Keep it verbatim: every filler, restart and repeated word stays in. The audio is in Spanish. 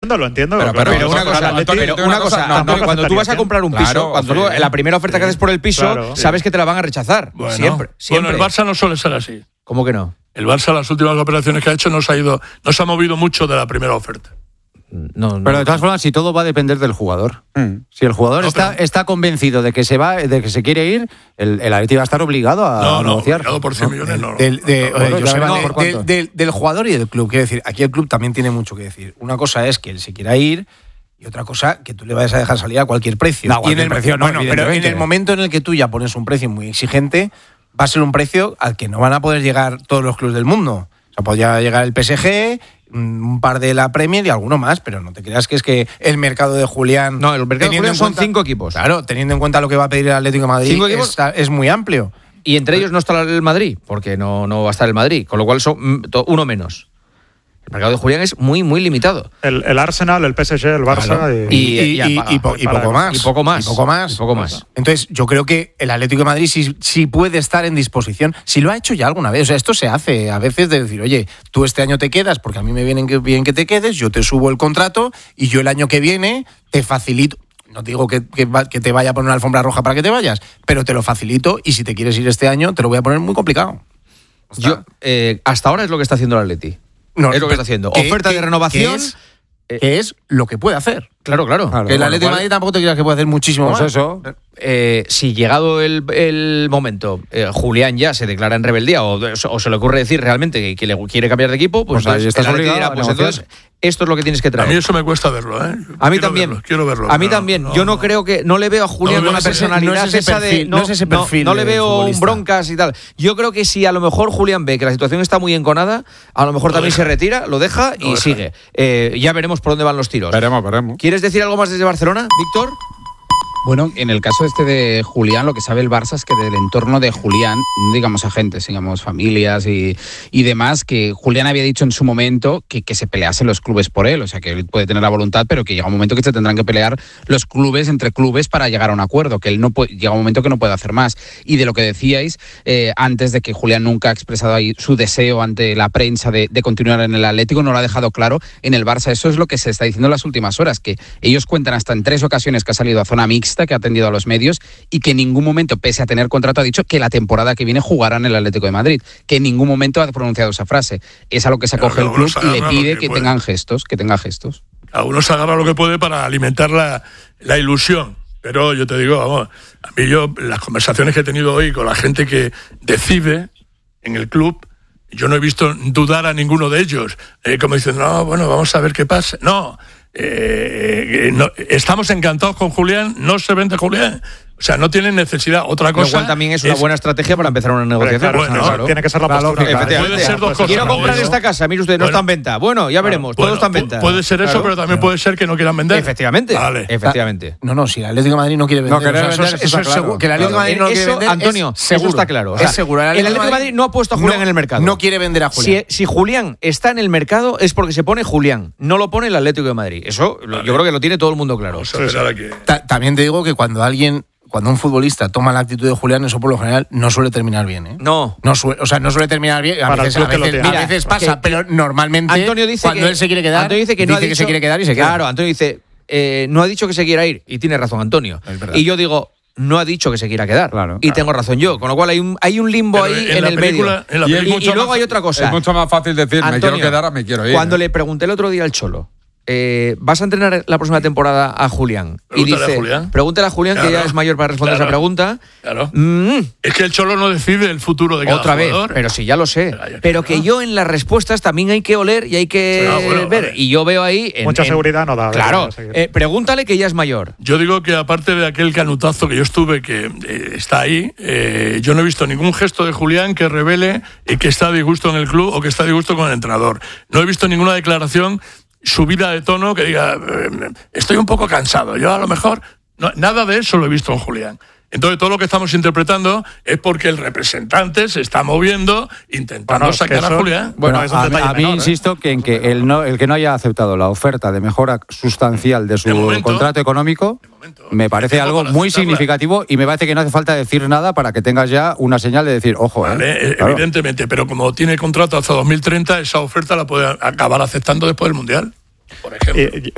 entiendo, lo entiendo. Pero, pero, pero una cosa, Antonio, pero una cosa, no, Antonio, cuando tú vas a comprar un piso, claro, cuando sí, tú, la primera oferta que haces por el piso, claro, sabes que te la van a rechazar. Bueno, siempre, siempre. Bueno, el Barça no suele ser así. ¿Cómo que no? El Barça, las últimas operaciones que ha hecho, no se ha ido, no se ha movido mucho de la primera oferta. No, no. Pero de todas formas, si todo va a depender del jugador. Mm. Si el jugador no, está, pero... está convencido de que se va, de que se quiere ir, el, el Atleti va a estar obligado a no, no, negociar. obligado por cien millones, no. Del, de, no, no, oye, no, Joseba, no, de, ¿por cuánto? del, del, del jugador y del club. Quiero decir, aquí el club también tiene mucho que decir. Una cosa es que él se quiera ir y otra cosa que tú le vayas a dejar salir a cualquier precio. No, a cualquier y en el, precio no, bueno, pero en evidentemente. el momento en el que tú ya pones un precio muy exigente, va a ser un precio al que no van a poder llegar todos los clubes del mundo. O sea, podría llegar el P S G, un par de la Premier y alguno más, pero no te creas que es que el mercado de Julián... No, el mercado de Julián son cuenta, cinco equipos. Claro, teniendo en cuenta lo que va a pedir el Atlético de Madrid, ¿Cinco equipos? Está, es muy amplio. Y entre ellos no está el Madrid, porque no, no va a estar el Madrid, con lo cual son uno menos. El mercado de Julián es muy, muy limitado. El, el Arsenal, el P S G, el Barça Claro. y, y, y, y, y, po, y poco más. Y poco más. Y poco más. Y poco más. Entonces, yo creo que el Atlético de Madrid sí, sí puede estar en disposición. Si lo ha hecho ya alguna vez. O sea, esto se hace a veces de decir, oye, tú este año te quedas porque a mí me viene bien que te quedes, yo te subo el contrato y yo el año que viene te facilito. No te digo que, que, que te vaya a poner una alfombra roja para que te vayas, pero te lo facilito y si te quieres ir este año te lo voy a poner muy complicado. Yo, eh, hasta ahora es lo que está haciendo el Atleti. No, es lo que está haciendo. que, Oferta que, de renovación. Que es, eh, que es lo que puede hacer. Claro, claro. claro Que el Bueno, Atlético de Madrid tampoco te creas que puede hacer muchísimo Pues más. eso. Eh, si llegado el, el momento, eh, Julián ya se declara en rebeldía o, o se le ocurre decir realmente que, que le quiere cambiar de equipo, pues, Pues ahí entonces estás el Atleti obligado dirá, a pues negociar. entonces esto es lo que tienes que A traer. mí eso me cuesta verlo, ¿eh? A mí Quiero también. verlo, quiero verlo. A mí no, también. no, Yo no, no. creo que no le veo a Julián No con le una veo ese- personalidad no es ese esa de perfil, no es ese perfil no le de veo un futbolista. broncas y tal. Yo creo que si a lo mejor Julián ve que la situación está muy enconada, a lo mejor Lo también deja. se retira, lo deja y Lo deja. sigue. Eh, ya veremos por dónde van los tiros. Veremos, veremos. ¿Quieres decir algo más desde Barcelona, Víctor? Bueno, en el caso este de Julián, lo que sabe el Barça es que del entorno de Julián, no digamos agentes, digamos familias y, y demás, que Julián había dicho en su momento que, que se peleasen los clubes por él, o sea que él puede tener la voluntad, pero que llega un momento que se tendrán que pelear los clubes entre clubes para llegar a un acuerdo, que él no puede, llega un momento que no puede hacer más. Y de lo que decíais, eh, antes de que Julián nunca ha expresado ahí su deseo ante la prensa de, de continuar en el Atlético, no lo ha dejado claro en el Barça. Eso es lo que se está diciendo en las últimas horas, que ellos cuentan hasta en tres ocasiones que ha salido a zona mixta, que ha atendido a los medios y que en ningún momento, pese a tener contrato, ha dicho que la temporada que viene jugará en el Atlético de Madrid, que en ningún momento ha pronunciado esa frase. Es a lo que se acoge el club y le pide que tengan gestos, que tenga gestos. A uno se agarra lo que puede para alimentar la, la ilusión. Pero yo te digo, vamos, a mí yo, las conversaciones que he tenido hoy con la gente que decide en el club, yo no he visto dudar a ninguno de ellos. Eh, como dicen, no, bueno, vamos a ver qué pasa. No, eh, no, estamos encantados con Julián, no se vende Julián. O sea, no tienen necesidad. Otra cosa. Lo cual también es una buena estrategia para empezar una negociación. Claro, Bueno, claro, tiene que ser la claro, postura. claro. Claro. Puede ser dos cosas. Quiero comprar Bueno, esta casa, mire usted, no bueno, está en venta. Bueno, ya veremos, Bueno, todo está en venta. Puede ser eso, Claro. pero también puede ser que no quieran vender. Efectivamente. Vale. Efectivamente. No, no, si el Atlético de Madrid no quiere vender. No quiere o sea, vender, eso, eso eso está es claro. seguro. Que el Atlético de Madrid no quiere Eso, vender. Antonio, es seguro. eso está claro. O Es sea, seguro. El Atlético de Madrid no ha puesto a Julián no, en el mercado. No quiere vender a Julián. Si, si Julián está en el mercado es porque se pone Julián, no lo pone el Atlético de Madrid. Eso lo- yo creo que lo tiene todo el mundo claro. Vamos a ver ahora que- Ta- también te digo que cuando alguien, cuando un futbolista toma la actitud de Julián, eso por lo general no suele terminar bien, ¿eh? No. No suele, o sea, no suele terminar bien. A Para el veces, club a que lo veces, tiene. a veces Mira, pasa, que- pero normalmente Antonio dice cuando que, él se quiere quedar, Antonio dice que no ha que dicho, se quiere quedar y se queda. Claro, Antonio dice, eh, no ha dicho que se quiera ir. Y tiene razón Antonio. Es verdad. Y yo digo, no ha dicho que se quiera quedar. Claro, y claro. tengo razón yo. Con lo cual hay un, hay un limbo Pero ahí en en, la el película- medio. en la y, película- y luego mucho hay más- otra cosa. Es mucho más fácil decir, me Antonio, quiero quedar a me quiero ir. Cuando ¿eh? le pregunté el otro día al Cholo, eh, ¿vas a entrenar la próxima temporada a Julián? Y Pregúntale dice, a Julián. pregúntale a Julián, que Claro, ya es mayor para responder claro. esa pregunta. Claro. Mm, Es que el Cholo no decide el futuro de cada otra vez, jugador. pero sí, ya lo sé. Pero ya Pero que que no. yo en las respuestas también hay que oler y hay que Ah, bueno, ver. vale. Y yo veo ahí... en- Mucha en- seguridad no da. Claro, de seguir. eh, pregúntale que ya es mayor. Yo digo que aparte de aquel canutazo que yo estuve, que eh, está ahí, eh, yo no he visto ningún gesto de Julián que revele eh, que está a disgusto en el club o que está a disgusto con el entrenador. No he visto ninguna declaración subida de tono que diga, eh, estoy un poco cansado. Yo a lo mejor, no, nada de eso lo he visto en Julián. Entonces todo lo que estamos interpretando es porque el representante se está moviendo intentando Bueno, es que sacar eso- a Julián. Bueno, es un a, detalle a mí menor, ¿eh? insisto que en que el, no, el que no haya aceptado la oferta de mejora sustancial de su De momento, contrato económico momento, me parece tiempo algo para muy aceptarla. significativo y me parece que no hace falta decir nada para que tengas ya una señal de decir, ojo, ¿eh? Vale, eh, Claro. evidentemente, pero como tiene contrato hasta dos mil treinta, esa oferta la puede acabar aceptando después del Mundial, por ejemplo. Y- y-